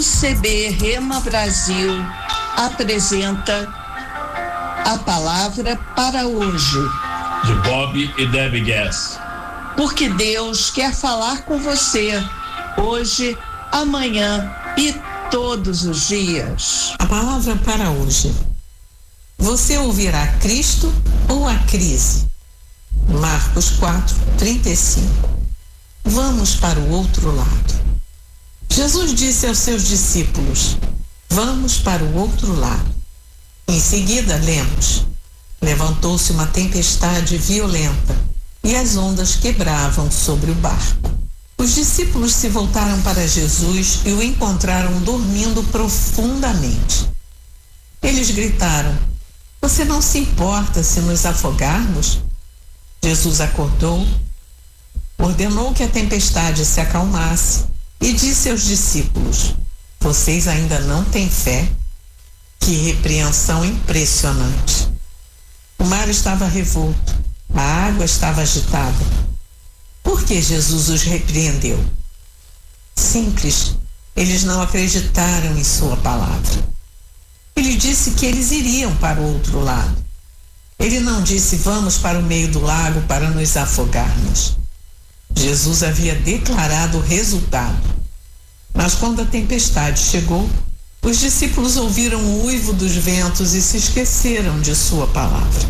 CB Rema Brasil apresenta a palavra para hoje. De Bob e Debbie Guess. Porque Deus quer falar com você hoje, amanhã e todos os dias. A palavra para hoje. Você ouvirá Cristo ou a crise? Marcos 4:35. Vamos para o outro lado. Jesus disse aos seus discípulos: vamos para o outro lado. Em seguida, lemos: levantou-se uma tempestade violenta e as ondas quebravam sobre o barco. Os discípulos se voltaram para Jesus e o encontraram dormindo profundamente. Eles gritaram: você não se importa se nos afogarmos? Jesus acordou, ordenou que a tempestade se acalmasse e disse aos discípulos: vocês ainda não têm fé? Que repreensão impressionante! O mar estava revolto, a água estava agitada. Por que Jesus os repreendeu? Simples, eles não acreditaram em sua palavra. Ele disse que eles iriam para o outro lado. Ele não disse: vamos para o meio do lago para nos afogarmos. Jesus havia declarado o resultado. Mas quando a tempestade chegou, os discípulos ouviram o uivo dos ventos e se esqueceram de sua palavra.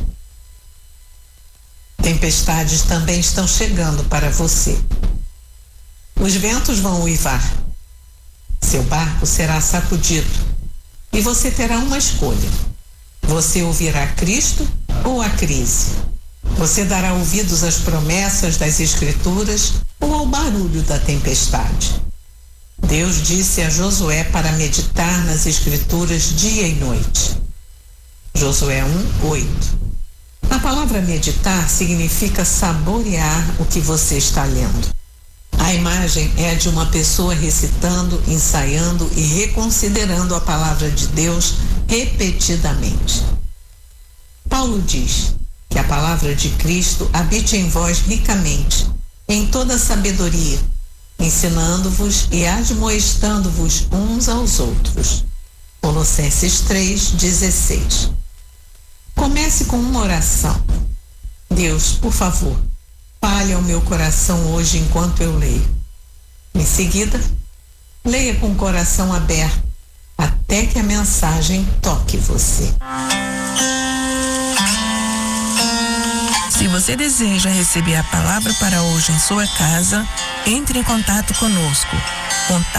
Tempestades também estão chegando para você. Os ventos vão uivar. Seu barco será sacudido e você terá uma escolha. Você ouvirá Cristo ou a crise? Você dará ouvidos às promessas das Escrituras ou ao barulho da tempestade? Deus disse a Josué para meditar nas Escrituras dia e noite. Josué 1:8. A palavra meditar significa saborear o que você está lendo. A imagem é a de uma pessoa recitando, ensaiando e reconsiderando a palavra de Deus repetidamente. Paulo diz que a palavra de Cristo habite em vós ricamente, em toda sabedoria, ensinando-vos e admoestando-vos uns aos outros. Colossenses 3:16. Comece com uma oração. Deus, por favor, fale ao meu coração hoje enquanto eu leio. Em seguida, leia com o coração aberto até que a mensagem toque você. Se você deseja receber a palavra para hoje em sua casa, entre em contato conosco.